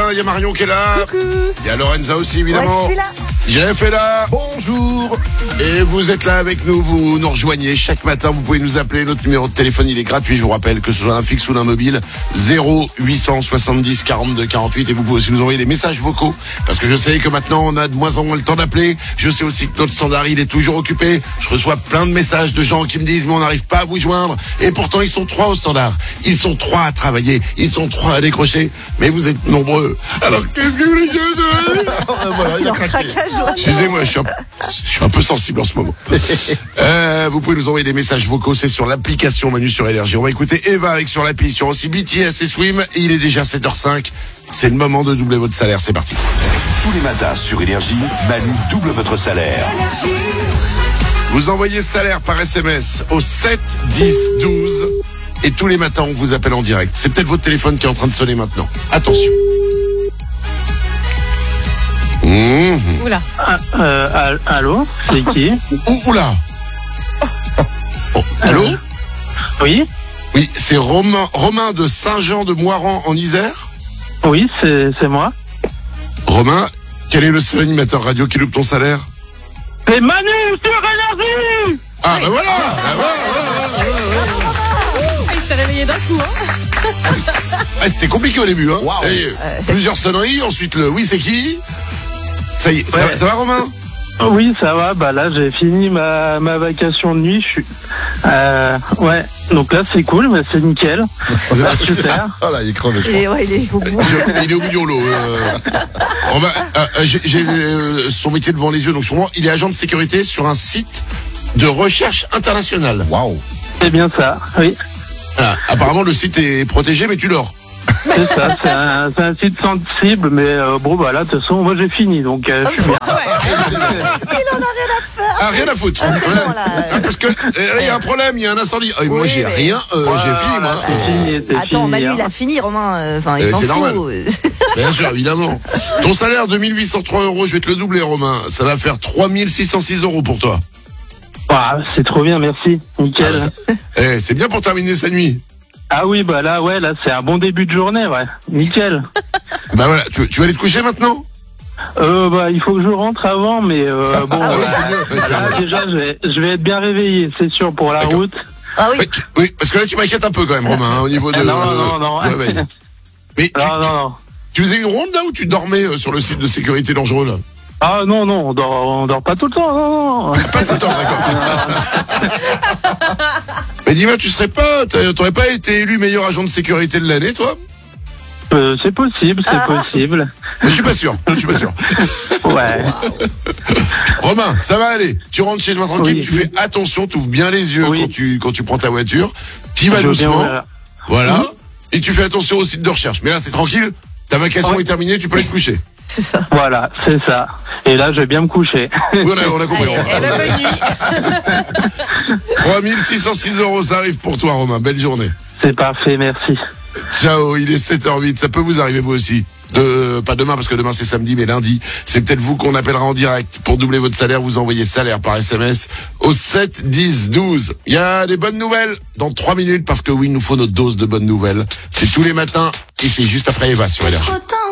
il y a Marion qui est là. Coucou. Il y a Lorenza aussi, évidemment. Ouais, je suis là. Jeff est là. Bonjour. Et vous êtes là avec nous, vous nous rejoignez chaque matin. Vous pouvez nous appeler. Notre numéro de téléphone, il est gratuit. Je vous rappelle que ce soit un fixe ou un mobile. 0870 42 48. Et vous pouvez aussi nous envoyer des messages vocaux. Parce que je sais que maintenant, on a de moins en moins le temps d'appeler. Je sais aussi que notre standard, il est toujours occupé. Je reçois plein de messages de gens qui me disent, mais on n'arrive pas à vous joindre. Et pourtant, ils sont 3 au standard. Ils sont 3 à travailler. Ils sont 3 à décrocher. Mais vous êtes nombreux. Alors, qu'est-ce que vous voulez dire? Voilà, il a craqué. Excusez-moi, je suis un peu sensible en ce moment. Vous pouvez nous envoyer des messages vocaux, c'est sur l'application Manu sur Énergie. On va écouter Eva avec sur l'appli, sur aussi BTS et Swim. Et il est déjà 7h05. C'est le moment de doubler votre salaire. C'est parti. Tous les matins sur Énergie, Manu double votre salaire. Vous envoyez salaire par SMS au 7 10 12. Et tous les matins, on vous appelle en direct. C'est peut-être votre téléphone qui est en train de sonner maintenant. Attention. Oula. Allô, c'est qui? Oula. Oh, allô? Oui, Oui, c'est Romain de Saint-Jean-de-Moiran en Isère. oui, c'est moi. Romain, quel est le seul animateur radio qui loupe ton salaire? C'est Manu sur Énergie. Ah, bah voilà, Il s'est réveillé d'un coup, hein. Ah, c'était compliqué au début, hein. Waouh. Et, plusieurs sonneries, ensuite le oui, c'est qui? Ça y est, Ouais. ça va Romain? Oui, ça va. Bah là, j'ai fini ma vacation de nuit. Je suis. Ouais. Donc là, c'est cool, mais c'est nickel. Bah, super. Ah là, il est crevé, je crois. Il est au bout. Il est au bout du rouleau. Romain, j'ai son métier devant les yeux, donc je comprends. Il est agent de sécurité sur un site de recherche internationale. Waouh. C'est bien ça. Oui. Ah, apparemment, le site est protégé, mais tu dors. C'est ça. C'est un site sensible, mais bon, bah là, de toute façon, moi, j'ai fini, donc je suis bien. Il en a rien à faire. Ah, rien à foutre. Ah, c'est Ouais. bon, là. Ah, parce que il y a un problème, il y a un incendie. Ah, moi, Oui, j'ai mais- rien, j'ai fini, moi. C'est fini, c'est Attends, fini. Manu, hein. il a fini, Romain. Enfin, il s'en c'est normal. fout. Bien sûr, évidemment. Ton salaire de 1803 €, je vais te le doubler, Romain. Ça va faire 3606 € pour toi. Ah, c'est trop bien, merci. Nickel. C'est bien pour terminer sa nuit. Ah oui, bah là, ouais, là, c'est un bon début de journée, ouais. Nickel. Bah voilà, tu vas aller te coucher maintenant? Bah, il faut que je rentre avant, mais bon, Ah oui, là, c'est mieux. Ouais, c'est là, vrai. déjà, je vais être bien réveillé, c'est sûr, pour la D'accord. route. Ah oui. Oui, parce que là, tu m'inquiètes un peu quand même, Romain, hein, au niveau de... Non. du réveil. Mais Non. tu faisais une ronde là ou tu dormais sur le site de sécurité dangereux là? Ah non, on dort pas tout le temps, non. Pas tout le temps, d'accord. Mais dis-moi, t'aurais pas été élu meilleur agent de sécurité de l'année, toi? C'est possible, c'est possible. Mais je suis pas sûr. Ouais. Romain, ça va aller. Tu rentres chez toi tranquille, Oui. tu fais attention, tu ouvres bien les yeux Oui. quand tu prends ta voiture. Tu vas Je veux bien, doucement. voilà. Voilà. Et tu fais attention au site de recherche. Mais là, c'est tranquille. Ta vacation Ouais. est terminée, tu peux aller te coucher. Voilà, c'est ça. Et là, je vais bien me coucher. Oui, on a compris. Eh ben, bonne nuit. 3606 €, ça arrive pour toi, Romain. Belle journée. C'est parfait, merci. Ciao, il est 7h08. Ça peut vous arriver, vous aussi. Pas demain, parce que demain c'est samedi, mais lundi. C'est peut-être vous qu'on appellera en direct. Pour doubler votre salaire, vous envoyez salaire par SMS au 7 10 12. Il y a des bonnes nouvelles dans 3 minutes, parce que oui, il nous faut notre dose de bonnes nouvelles. C'est tous les matins, et c'est juste après Eva sur Énergie.